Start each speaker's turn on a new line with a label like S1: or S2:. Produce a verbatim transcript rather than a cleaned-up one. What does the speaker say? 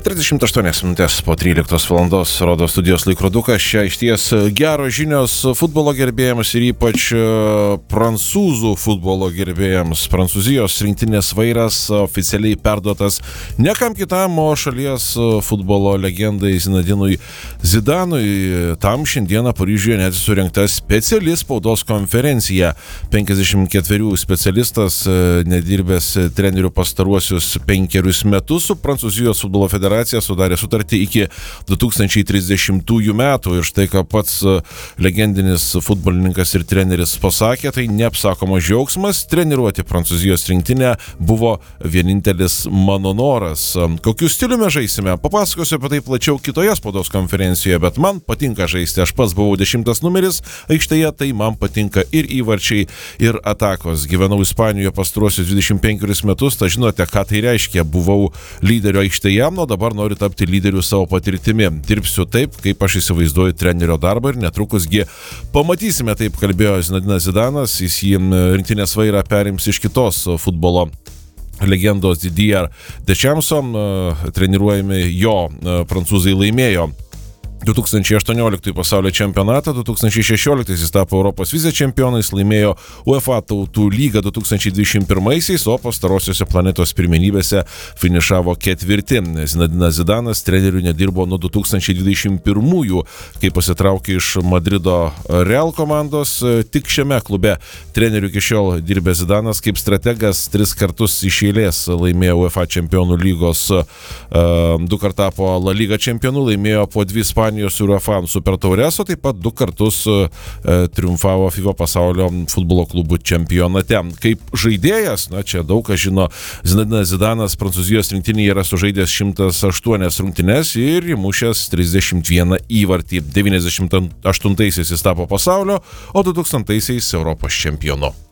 S1: trisdešimt aštuonios minutės po tryliktos valandos rodo studijos laikrodukas. Čia išties geros žinios futbolo gerbėjams ir ypač prancūzų futbolo gerbėjams. Prancūzijos rinktinės vairas oficialiai perduotas ne kam kitam, o šalies futbolo legendai Zinedinui Zidanui. Tam šiandieną Paryžiuje net surengta speciali spaudos konferencija. penkiasdešimt ketverių specialistas, nedirbęs trenerių pastaruosius penkerius metus, su Prancūzijos futbolo federacija sudarė sutartį iki du tūkstančiai trisdešimtųjų metų. Ir štai ką pats legendinis futbolininkas ir treneris pasakė, tai neapsakomas džiaugsmas. Treniruoti Prancūzijos rinktinę buvo vienintelis mano noras. Kokiu stiliumi žaisime? Papasakosiu apie tai plačiau kitoje spaudos konferencijoje, bet man patinka žaisti. Aš pats buvau dešimtas numeris aikštėje, tai man patinka ir įvarčiai, ir atakos. Gyvenau Ispanijoje pastaruosius dvidešimt penkerius metus, tai žinote, ką tai reiškia. Buvau lyderio aikštėje, o dabar noriu tapti lyderiu savo patirtimi. Dirbsiu taip, kaip aš įsivaizduoju trenerio darbą ir netrukusgi pamatysime, taip kalbėjo Zinedinas Zidanas. Jis į rinktinės vairą perims iš kitos futbolo legendos Didier Deschamps. Treniruojami jo prancūzai laimėjo du tūkstančiai aštuonioliktųjų pasaulio čempionatą, du tūkstančiai šešioliktaisiais jis tapo Europos vicečempionais, laimėjo UEFA tautų lygą du tūkstančiai dvidešimt pirmaisiais, o pastarosiuose planetos pirmenybėse finišavo ketvirti. Zinedinas Zidanas treneriu nedirbo nuo du tūkstančiai dvidešimt pirmųjų, kai pasitraukė iš Madrido Real komandos. Tik šiame klube treneriu iki šiol dirbė Zidanas kaip strategas, tris kartus iš eilės laimėjo UEFA čempionų lygos, du kart tapo La Liga čempionu, laimėjo po dvi Ispanijos ir UEFA super taures, o taip pat du kartus e, triumfavo FIFA pasaulio futbolo klubų čempionate. Kaip žaidėjas, na čia daug kas žino, Zinedinas Zidanas Prancūzijos rinktinėje yra sužaidęs šimtas aštuonias rungtynes ir įmušęs trisdešimt vieną įvartį. devyniasdešimt aštuntaisiais jis tapo pasaulio, o du tūkstantaisiais Europos čempionu.